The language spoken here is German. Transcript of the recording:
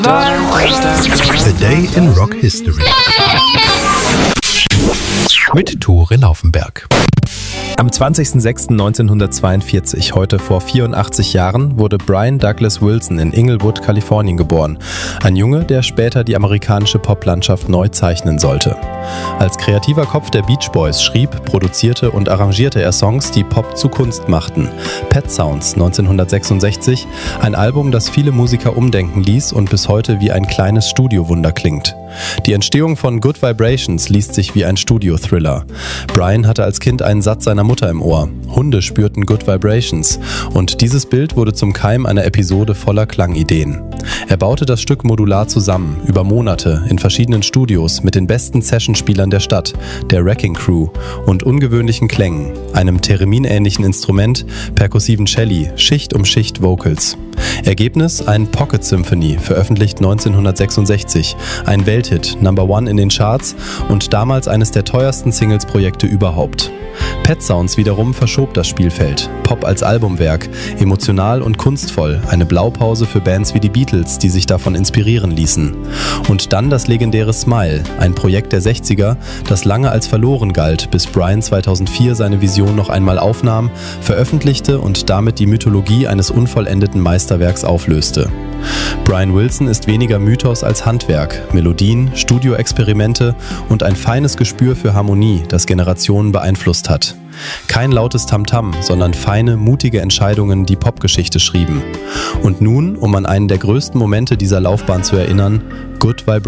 A Day in Rock History mit Tore Laufenberg. Am 20.06.1942, heute vor 84 Jahren, wurde Brian Douglas Wilson in Inglewood, Kalifornien geboren. Ein Junge, der später die amerikanische Poplandschaft neu zeichnen sollte. Als kreativer Kopf der Beach Boys schrieb, produzierte und arrangierte er Songs, die Pop zu Kunst machten. Pet Sounds 1966, ein Album, das viele Musiker umdenken ließ und bis heute wie ein kleines Studiowunder klingt. Die Entstehung von Good Vibrations liest sich wie ein Studio-Thriller. Brian hatte als Kind einen Satz seiner Mutter im Ohr. Hunde spürten Good Vibrations. Und dieses Bild wurde zum Keim einer Episode voller Klangideen. Er baute das Stück modular zusammen, über Monate, in verschiedenen Studios, mit den besten Sessionspielern der Stadt, der Wrecking Crew und ungewöhnlichen Klängen, einem Theremin-ähnlichen Instrument, perkussiven Celli, Schicht um Schicht Vocals. Ergebnis: ein Pocket Symphony, veröffentlicht 1966, ein Welthit, Number One in den Charts und damals eines der teuersten Singles-Projekte überhaupt. Pet Sounds wiederum verschob das Spielfeld. Pop als Albumwerk, emotional und kunstvoll, eine Blaupause für Bands wie die Beatles, die sich davon inspirieren ließen. Und dann das legendäre Smile, ein Projekt der 60er, das lange als verloren galt, bis Brian 2004 seine Vision noch einmal aufnahm, veröffentlichte und damit die Mythologie eines unvollendeten Meisterwerks auflöste. Brian Wilson ist weniger Mythos als Handwerk, Melodien, Studioexperimente und ein feines Gespür für Harmonie, das Generationen beeinflusst hat. Kein lautes Tamtam, sondern feine, mutige Entscheidungen, die Popgeschichte schrieben. Und nun, um an einen der größten Momente dieser Laufbahn zu erinnern, Good Vibrations.